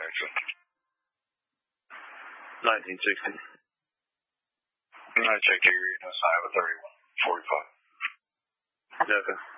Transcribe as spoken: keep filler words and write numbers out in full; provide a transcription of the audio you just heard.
exit? nineteen sixty. I checked your units. I have a thirty-one forty-five. Okay.